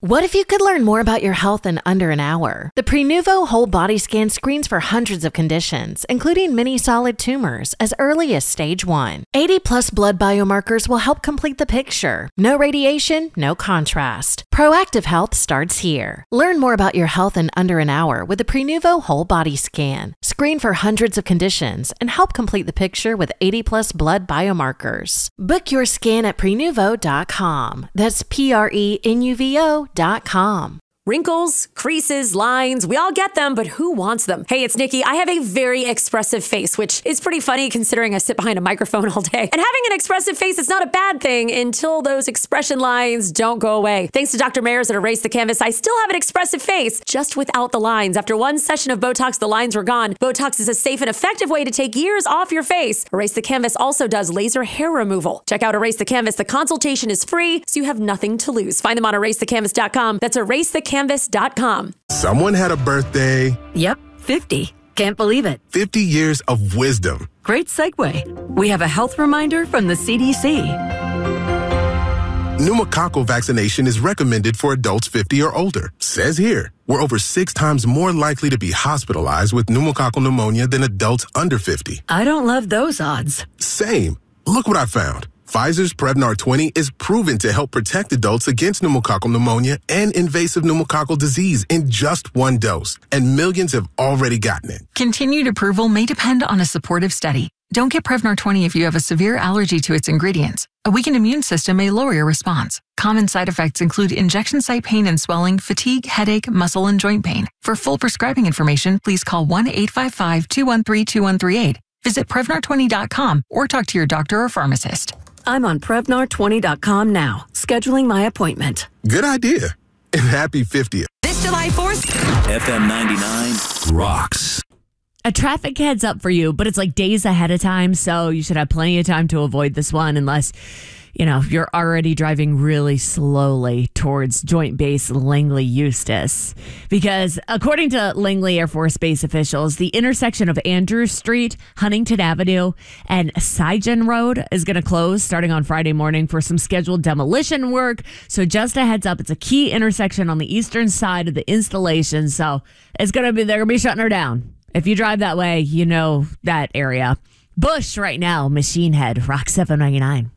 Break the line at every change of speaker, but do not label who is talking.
What if you could learn more about your health in under an hour? The Prenuvo Whole Body Scan screens for hundreds of conditions, including many solid tumors, as early as stage 1. 80-plus blood biomarkers will help complete the picture. No radiation, no contrast. Proactive health starts here. Learn more about your health in under an hour with the Prenuvo Whole Body Scan. Screen for hundreds of conditions and help complete the picture with 80-plus blood biomarkers. Book your scan at Prenuvo.com. That's Prenuvo.com.
Wrinkles, creases, lines, we all get them, but who wants them? Hey, it's Nikki. I have a very expressive face, which is pretty funny considering I sit behind a microphone all day. And having an expressive face is not a bad thing until those expression lines don't go away. Thanks to Dr. Mayers at Erase the Canvas, I still have an expressive face, just without the lines. After one session of Botox, the lines were gone. Botox is a safe and effective way to take years off your face. Erase the Canvas also does laser hair removal. Check out Erase the Canvas. The consultation is free, so you have nothing to lose. Find them on EraseTheCanvas.com. That's EraseTheCanvas.com.
Someone had a birthday.
Yep, 50. Can't believe it.
50 years of wisdom.
Great segue. We have a health reminder from the CDC.
Pneumococcal vaccination is recommended for adults 50 or older. Says here, we're over 6 times more likely to be hospitalized with pneumococcal pneumonia than adults under 50.
I don't love those odds.
Same. Look what I found. Pfizer's Prevnar 20 is proven to help protect adults against pneumococcal pneumonia and invasive pneumococcal disease in just 1 dose, and millions have already gotten it.
Continued approval may depend on a supportive study. Don't get Prevnar 20 if you have a severe allergy to its ingredients. A weakened immune system may lower your response. Common side effects include injection site pain and swelling, fatigue, headache, muscle, and joint pain. For full prescribing information, please call 1-855-213-2138. Visit Prevnar20.com or talk to your doctor or pharmacist.
I'm on Prevnar20.com now, scheduling my appointment.
Good idea. And happy 50th.
This July 4th,
FM 99 rocks.
A traffic heads up for you, but it's like days ahead of time, so you should have plenty of time to avoid this one unless, you're already driving really slowly towards Joint Base Langley Eustis. Because according to Langley Air Force Base officials, the intersection of Andrews Street, Huntington Avenue, and Sigen Road is going to close starting on Friday morning for some scheduled demolition work. So just a heads up, it's a key intersection on the eastern side of the installation. So they're going to be shutting her down. If you drive that way, you know that area. Bush right now, Machine Head, Rock 799.